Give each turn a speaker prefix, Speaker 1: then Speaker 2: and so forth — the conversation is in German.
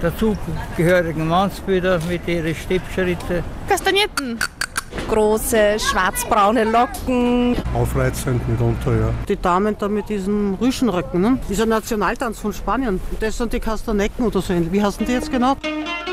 Speaker 1: dazugehörigen Mannsbilder mit ihren Stippschritten.
Speaker 2: Kastagnetten. Große, schwarzbraune Locken.
Speaker 3: Aufreizend mitunter, ja.
Speaker 4: Die Damen da mit diesen Rüschenröcken, ne? Dieser Nationaltanz von Spanien. Das sind die Kastanecken oder so ähnlich. Wie heißen die jetzt genau?